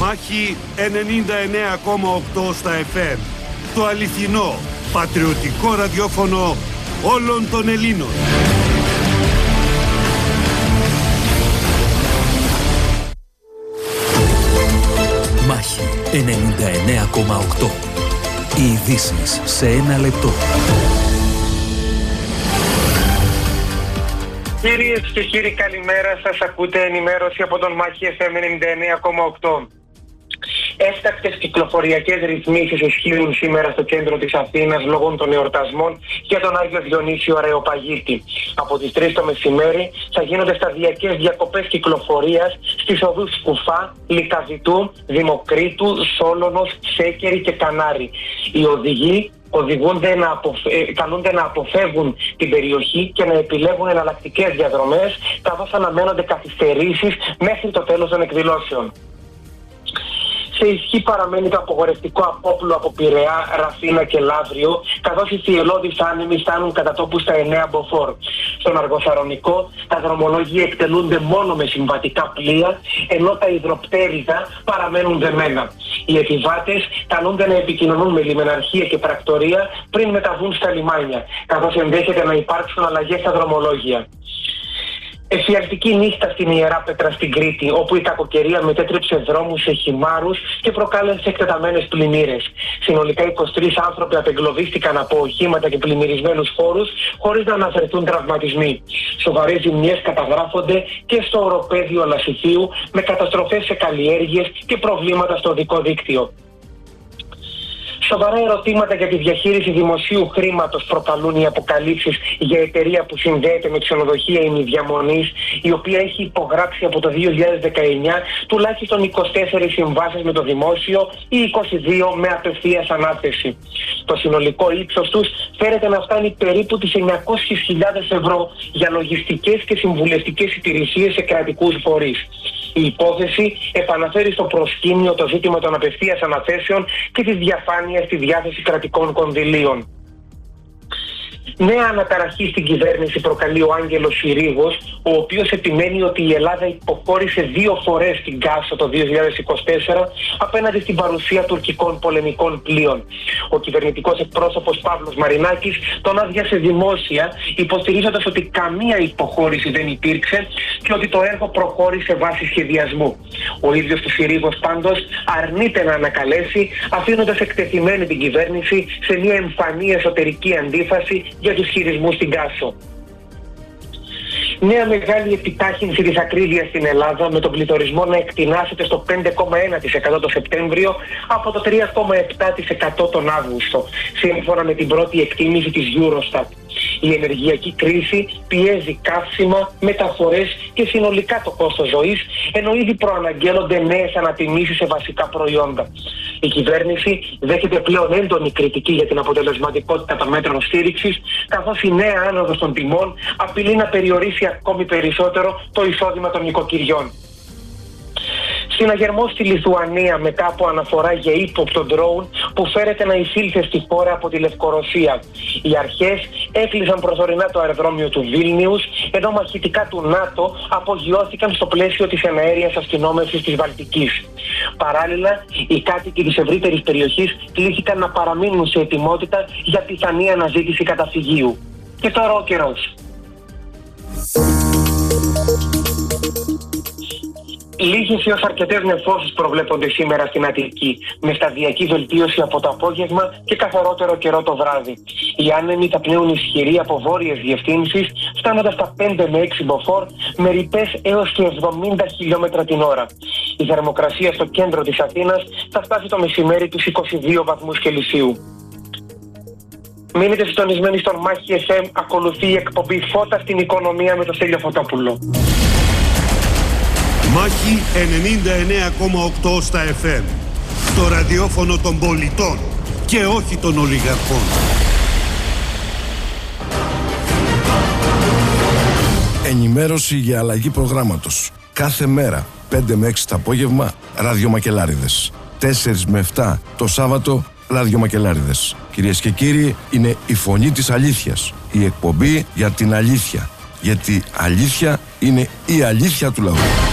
Μάχη 99,8 στα FM. Το αληθινό, πατριωτικό ραδιόφωνο όλων των Ελλήνων. Μάχη 99,8. Οι ειδήσεις σε ένα λεπτό. Κυρίες και κύριοι, καλημέρα σας. Ακούτε ενημέρωση από τον Μάχη FM 99,8. Έκτακτες κυκλοφοριακές ρυθμίσεις ισχύουν σήμερα στο κέντρο της Αθήνας λόγω των εορτασμών για τον Άγιο Διονύσιο Αρεοπαγίτη. Από τις 3 το μεσημέρι θα γίνονται σταδιακές διακοπές κυκλοφορίας στις οδούς Σκουφά, Λυκαβητού, Δημοκρίτου, Σόλωνος, Σέκερη και Κανάρη. Οι οδηγοί καλούνται να αποφεύγουν την περιοχή και να επιλέγουν εναλλακτικές διαδρομές, καθώς αναμένονται καθυστερήσεις μέχρι το τέλος των εκδηλώσεων. Σε ισχύ παραμένει το απογορευτικό απόπλου από Πειραιά, Ραφίνα και Λαύριο, καθώς οι θυελλώδεις άνεμοι φτάνουν κατά τόπου στα 9 μποφόρ. Στον Αργοθαρρονικό, τα δρομολόγια εκτελούνται μόνο με συμβατικά πλοία, ενώ τα υδροπτέρυγα παραμένουν δεμένα. Οι επιβάτες καλούνται να επικοινωνούν με λιμεναρχία και πρακτορία πριν μεταβούν στα λιμάνια, καθώς ενδέχεται να υπάρξουν αλλαγές στα δρομολόγια. Εφιαλτική νύχτα στην Ιερά Πέτρα στην Κρήτη, όπου η κακοκαιρία μετέτρεψε δρόμους σε χυμάρους και προκάλεσε εκτεταμένες πλημμύρες. Συνολικά 23 άνθρωποι απεγκλωβίστηκαν από οχήματα και πλημμυρισμένους χώρους, χωρίς να αναφερθούν τραυματισμοί. Σοβαρές ζημιές καταγράφονται και στο οροπέδιο Λασιθίου, με καταστροφές σε καλλιέργειες και προβλήματα στο οδικό δίκτυο. Σοβαρά ερωτήματα για τη διαχείριση δημοσίου χρήματος προκαλούν οι αποκαλύψεις για εταιρεία που συνδέεται με ξενοδοχεία ημιδιαμονής, η οποία έχει υπογράψει από το 2019 τουλάχιστον 24 συμβάσεις με το δημόσιο ή 22 με απευθείας ανάθεση. Το συνολικό ύψος τους φέρεται να φτάνει περίπου τις 900.000 ευρώ για λογιστικές και συμβουλευτικές υπηρεσίες σε κρατικούς φορείς. Η υπόθεση επαναφέρει στο προσκήνιο το ζήτημα των απευθείας αναθέσεων και της διαφάνειας στη διάθεση κρατικών κονδυλίων. Νέα αναταραχή στην κυβέρνηση προκαλεί ο Άγγελος Συρίγος, ο οποίος επιμένει ότι η Ελλάδα υποχώρησε 2 φορές την Κάσο το 2024 απέναντι στην παρουσία τουρκικών πολεμικών πλοίων. Ο κυβερνητικός εκπρόσωπος Παύλος Μαρινάκης τον άδειασε δημόσια, υποστηρίζοντας ότι καμία υποχώρηση δεν υπήρξε και ότι το έργο προχώρησε βάσει σχεδιασμού. Ο ίδιος του Συρίγος πάντως αρνείται να ανακαλέσει, αφήνοντας εκτεθειμένη την κυβέρνηση σε μια εμφανή εσωτερική αντίφαση για τους χειρισμούς στην Κάσο. Νέα μεγάλη επιτάχυνση της ακρίβειας στην Ελλάδα, με τον πληθωρισμό να εκτινάσεται στο 5,1% το Σεπτέμβριο από το 3,7% τον Αύγουστο, σύμφωνα με την πρώτη εκτίμηση της Eurostat. Η ενεργειακή κρίση πιέζει καύσιμα, μεταφορές και συνολικά το κόστος ζωής, ενώ ήδη προαναγγέλλονται νέες ανατιμήσεις σε βασικά προϊόντα. Η κυβέρνηση δέχεται πλέον έντονη κριτική για την αποτελεσματικότητα των μέτρων στήριξης, καθώς η νέα άνοδος των τιμών απειλεί να περιορίσει ακόμη περισσότερο το εισόδημα των νοικοκυριών. Συναγερμός στη Λιθουανία μετά από αναφορά για ύποπτο ντρόουν που φέρεται να εισήλθε στη χώρα από τη Λευκορωσία. Οι αρχές έκλεισαν προσωρινά το αεροδρόμιο του Βίλνιους, ενώ μαχητικά του ΝΑΤΟ απογειώθηκαν στο πλαίσιο της εναέριας αστυνόμευσης της Βαλτικής. Παράλληλα, οι κάτοικοι της ευρύτερης περιοχής κλήθηκαν να παραμείνουν σε ετοιμότητα για πιθανή αναζήτηση καταφυγίου. Και τώρα ο καιρός. Λίγες έως αρκετές νεφώσεις προβλέπονται σήμερα στην Αττική, με σταδιακή βελτίωση από το απόγευμα και καθαρότερο καιρό το βράδυ. Οι άνεμοι θα πνέουν ισχυροί από βόρειες διευθύνσεις, φτάνοντας στα 5 με 6 μποφόρ, με ρηπές έως και 70 χιλιόμετρα την ώρα. Η θερμοκρασία στο κέντρο της Αθήνας θα φτάσει το μεσημέρι τους 22 βαθμούς Κελσίου. Μείνετε συντονισμένοι στον Μάχη FM, ακολουθεί η εκπομπή Φώτα στην Οικονομία με τον Στέλιο Φωτόπουλο. Μάχη 99,8 στα FM. Το ραδιόφωνο των πολιτών και όχι των ολιγαρχών. Ενημέρωση για αλλαγή προγράμματος. Κάθε μέρα 5 με 6 το απόγευμα ραδιομακελάριδες. 4 με 7 το Σάββατο ραδιομακελάριδες. Κυρίες και κύριοι, είναι η φωνή της αλήθειας. Η εκπομπή για την αλήθεια. Γιατί αλήθεια είναι η αλήθεια του λαού.